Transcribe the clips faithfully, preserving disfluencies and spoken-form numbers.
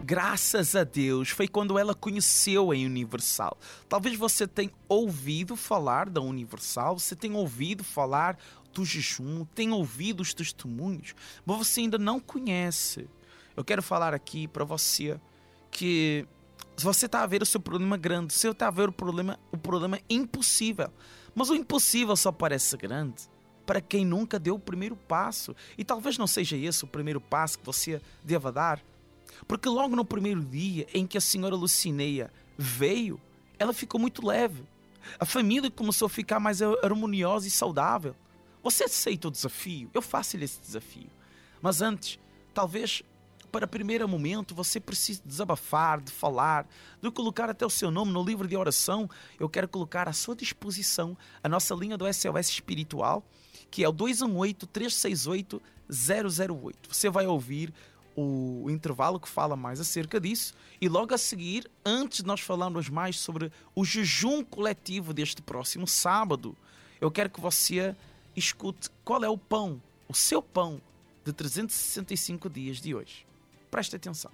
graças a Deus, foi quando ela conheceu a Universal. Talvez você tenha ouvido falar da Universal, você tenha ouvido falar do jejum, tenha ouvido os testemunhos, mas você ainda não conhece. Eu quero falar aqui para você que se você está a ver o seu problema grande, se você está a ver o problema, o problema impossível, mas o impossível só parece grande para quem nunca deu o primeiro passo. E talvez não seja esse o primeiro passo que você deva dar. Porque logo no primeiro dia em que a senhora Lucineia veio, ela ficou muito leve. A família começou a ficar mais harmoniosa e saudável. Você aceita o desafio? Eu faço-lhe esse desafio. Mas antes, talvez para o primeiro momento você precise desabafar, de falar, de colocar até o seu nome no livro de oração. Eu quero colocar à sua disposição a nossa linha do S O S Espiritual, que é o dois um oito, três seis oito, zero zero oito. Você vai ouvir o intervalo que fala mais acerca disso e logo a seguir, antes de nós falarmos mais sobre o jejum coletivo deste próximo sábado, eu quero que você escute qual é o pão, o seu pão de trezentos e sessenta e cinco dias de hoje. Preste atenção.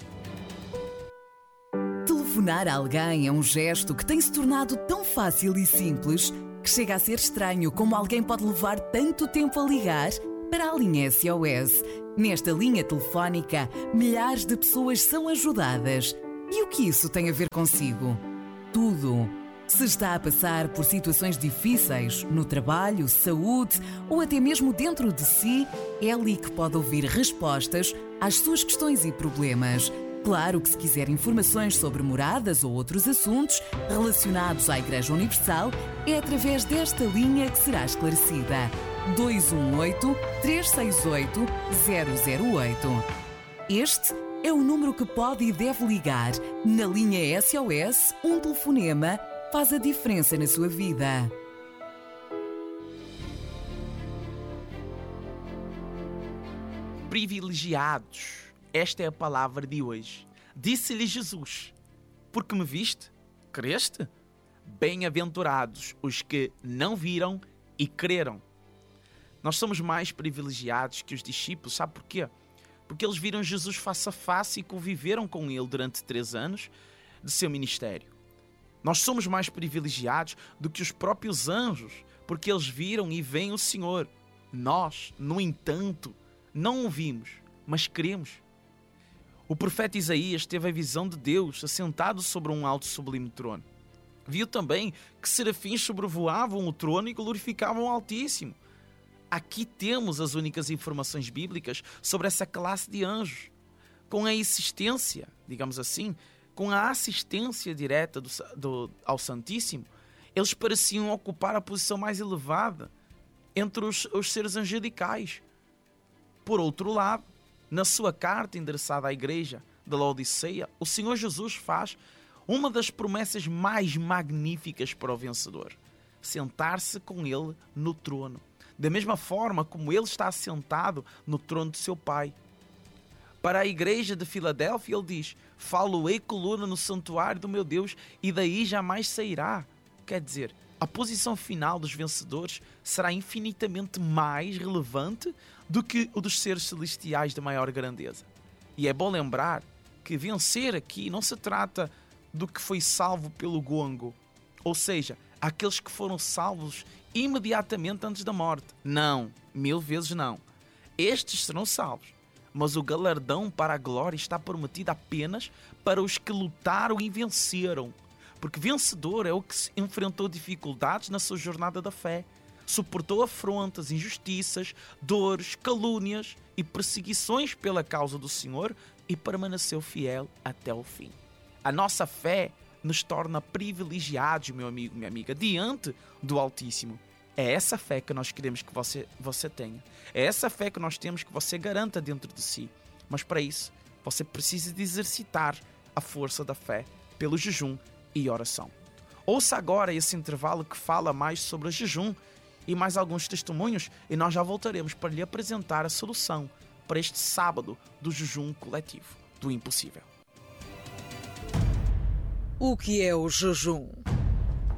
Telefonar a alguém é um gesto que tem se tornado tão fácil e simples que chega a ser estranho como alguém pode levar tanto tempo a ligar para a linha S O S. Nesta linha telefónica, milhares de pessoas são ajudadas. E o que isso tem a ver consigo? Tudo. Se está a passar por situações difíceis, no trabalho, saúde ou até mesmo dentro de si, é ali que pode ouvir respostas às suas questões e problemas. Claro que se quiser informações sobre moradas ou outros assuntos relacionados à Igreja Universal, é através desta linha que será esclarecida. dois um oito, três seis oito, zero zero oito. Este é o número que pode e deve ligar. Na linha S O S, um telefonema faz a diferença na sua vida. Privilegiados. Esta é a palavra de hoje. Disse-lhe Jesus: porque me viste, creste? Bem-aventurados os que não viram e creram. Nós somos mais privilegiados que os discípulos, sabe porquê? Porque eles viram Jesus face a face e conviveram com ele durante três anos de seu ministério. Nós somos mais privilegiados do que os próprios anjos, porque eles viram e veem o Senhor. Nós, no entanto, não o vimos, mas cremos. O profeta Isaías teve a visão de Deus assentado sobre um alto e sublime trono. Viu também que serafins sobrevoavam o trono e glorificavam o Altíssimo. Aqui temos as únicas informações bíblicas sobre essa classe de anjos. Com a existência, digamos assim, com a assistência direta do, do, ao Santíssimo, eles pareciam ocupar a posição mais elevada entre os, os seres angelicais. Por outro lado, na sua carta endereçada à igreja de Laodiceia, o Senhor Jesus faz uma das promessas mais magníficas para o vencedor: sentar-se com ele no trono, da mesma forma como ele está assentado no trono de seu Pai. Para a igreja de Filadélfia, ele diz: falo-ei coluna no santuário do meu Deus, e daí jamais sairá. Quer dizer, a posição final dos vencedores será infinitamente mais relevante do que o dos seres celestiais de maior grandeza. E é bom lembrar que vencer aqui não se trata do que foi salvo pelo gongo, ou seja, aqueles que foram salvos imediatamente antes da morte. Não, mil vezes não. Estes serão salvos, mas o galardão para a glória está prometido apenas para os que lutaram e venceram. Porque vencedor é o que enfrentou dificuldades na sua jornada da fé, suportou afrontas, injustiças, dores, calúnias e perseguições pela causa do Senhor e permaneceu fiel até o fim. A nossa fé nos torna privilegiados, meu amigo, minha amiga, diante do Altíssimo. É essa fé que nós queremos que você, você tenha. É essa fé que nós temos que você garanta dentro de si. Mas para isso, você precisa de exercitar a força da fé pelo jejum e oração. Ouça agora esse intervalo que fala mais sobre o jejum e mais alguns testemunhos, e nós já voltaremos para lhe apresentar a solução para este sábado do jejum coletivo do impossível. O que é o jejum?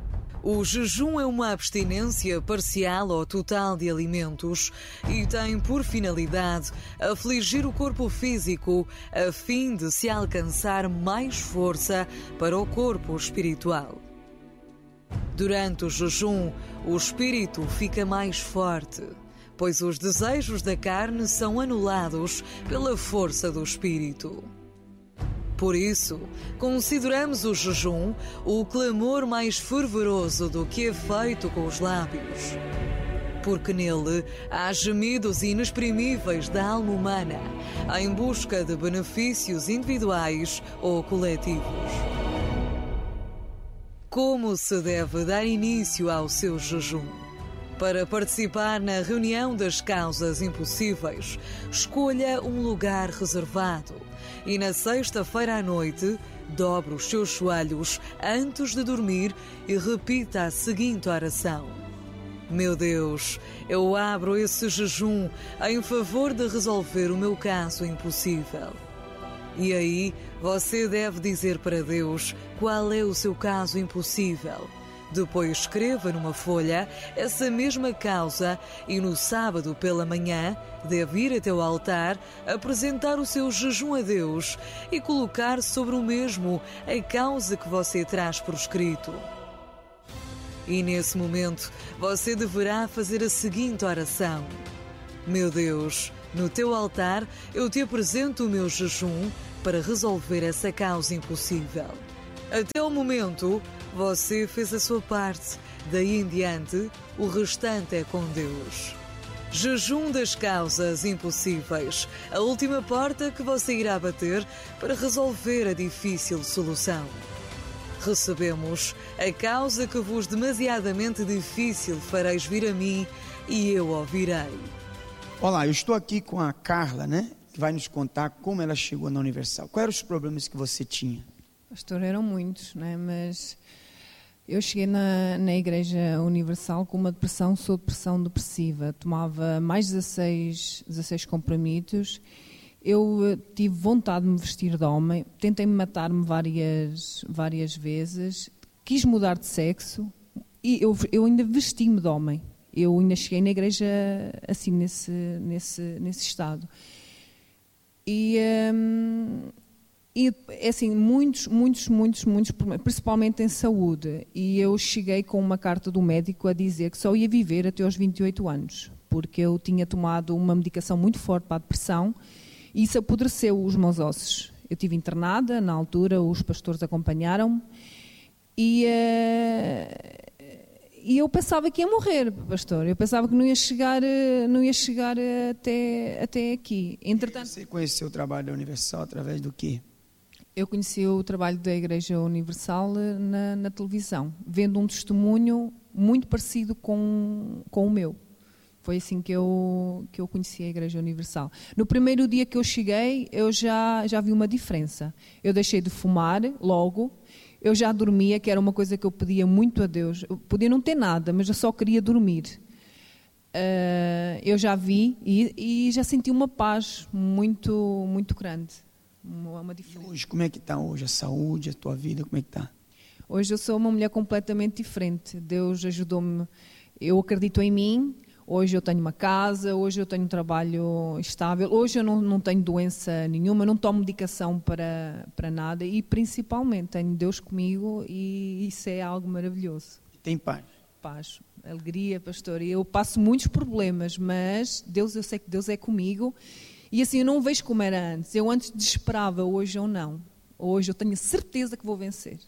O jejum é uma abstinência parcial ou total de alimentos e tem por finalidade afligir o corpo físico a fim de se alcançar mais força para o corpo espiritual. Durante o jejum, o espírito fica mais forte, pois os desejos da carne são anulados pela força do espírito. Por isso, consideramos o jejum o clamor mais fervoroso do que é feito com os lábios. Porque nele há gemidos inexprimíveis da alma humana, em busca de benefícios individuais ou coletivos. Como se deve dar início ao seu jejum? Para participar na reunião das causas impossíveis, escolha um lugar reservado e na sexta-feira à noite, dobre os seus joelhos antes de dormir e repita a seguinte oração: Meu Deus, eu abro esse jejum em favor de resolver o meu caso impossível. E aí, você deve dizer para Deus qual é o seu caso impossível. Depois escreva numa folha essa mesma causa e no sábado pela manhã deve ir até o altar, apresentar o seu jejum a Deus e colocar sobre o mesmo a causa que você traz por escrito. E nesse momento você deverá fazer a seguinte oração: Meu Deus, no teu altar eu te apresento o meu jejum para resolver essa causa impossível. Até o momento, você fez a sua parte. Daí em diante, o restante é com Deus. Jejum das causas impossíveis. A última porta que você irá bater para resolver a difícil solução. Recebemos a causa que vos demasiadamente difícil fareis vir a mim e eu ouvirei. Olá, eu estou aqui com a Carla, né? Que vai nos contar como ela chegou na Universal. Quais eram os problemas que você tinha? Pastor, eram muitos, né? Mas eu cheguei na, na Igreja Universal com uma depressão, sou depressão depressiva, tomava mais de dezasseis, dezasseis comprimidos, eu tive vontade de me vestir de homem, tentei matar-me várias, várias vezes, quis mudar de sexo e eu, eu ainda vesti-me de homem, eu ainda cheguei na igreja assim, nesse, nesse, nesse estado. E... Hum, E, assim, muitos, muitos, muitos, muitos problemas, principalmente em saúde. E eu cheguei com uma carta do médico a dizer que só ia viver até aos vinte e oito anos, porque eu tinha tomado uma medicação muito forte para a depressão e isso apodreceu os meus ossos. Eu estive internada, na altura os pastores acompanharam-me e, uh, e eu pensava que ia morrer, pastor. Eu pensava que não ia chegar, não ia chegar até, até aqui. Entretanto, você conheceu o trabalho da Universal através do quê? Eu conheci o trabalho da Igreja Universal na, na televisão, vendo um testemunho muito parecido com, com o meu. Foi assim que eu, que eu conheci a Igreja Universal. No primeiro dia que eu cheguei, eu já, já vi uma diferença. Eu deixei de fumar logo, eu já dormia, que era uma coisa que eu pedia muito a Deus. Eu podia não ter nada, mas eu só queria dormir. Uh, eu já vi e, e já senti uma paz muito, muito grande. Uma, uma diferença. E hoje, como é que está hoje a saúde, a tua vida, como é que está? Hoje eu sou uma mulher completamente diferente. Deus ajudou-me, eu acredito em mim. Hoje eu tenho uma casa, hoje eu tenho um trabalho estável, hoje eu não, não tenho doença nenhuma, não tomo medicação para, para nada e principalmente tenho Deus comigo e isso é algo maravilhoso. Tem paz? Paz, alegria, pastor. Eu passo muitos problemas, mas Deus, eu sei que Deus é comigo. E assim, eu não vejo como era antes. Eu antes desesperava, hoje eu não. Hoje eu tenho certeza que vou vencer.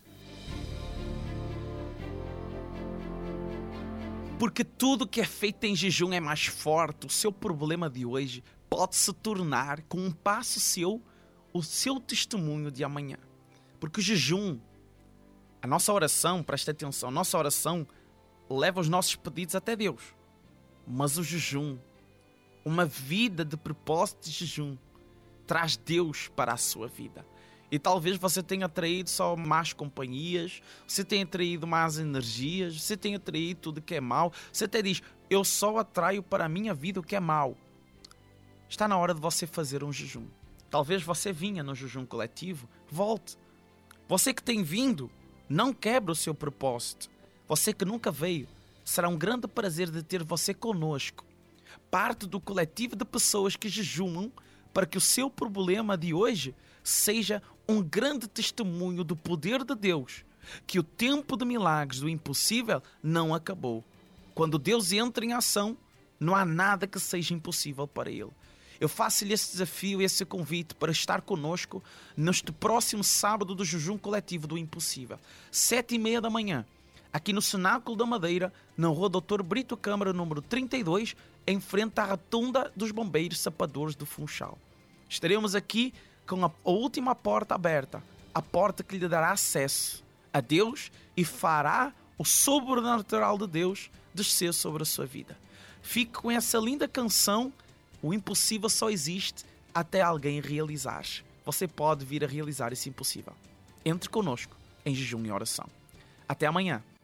Porque tudo que é feito em jejum é mais forte. O seu problema de hoje pode se tornar, com um passo seu, o seu testemunho de amanhã. Porque o jejum, a nossa oração, presta atenção, a nossa oração leva os nossos pedidos até Deus. Mas o jejum, uma vida de propósito de jejum, traz Deus para a sua vida. E talvez você tenha atraído só más companhias, você tenha atraído más energias, você tenha atraído tudo que é mau. Você até diz, eu só atraio para a minha vida o que é mau. Está na hora de você fazer um jejum. Talvez você vinha no jejum coletivo, volte. Você que tem vindo, não quebre o seu propósito. Você que nunca veio, será um grande prazer de ter você conosco. Parte do coletivo de pessoas que jejuam para que o seu problema de hoje seja um grande testemunho do poder de Deus, que o tempo de milagres do impossível não acabou. Quando Deus entra em ação, não há nada que seja impossível para Ele. Eu faço-lhe esse desafio, esse convite para estar conosco neste próximo sábado do jejum coletivo do impossível. Sete e meia da manhã, aqui no Cenáculo da Madeira, na rua doutor Brito Câmara, número trinta e dois, em frente à rotunda dos bombeiros sapadores do Funchal. Estaremos aqui com a última porta aberta, a porta que lhe dará acesso a Deus e fará o sobrenatural de Deus descer sobre a sua vida. Fique com essa linda canção. O impossível só existe até alguém realizar. Você pode vir a realizar esse impossível. Entre conosco em jejum e oração. Até amanhã.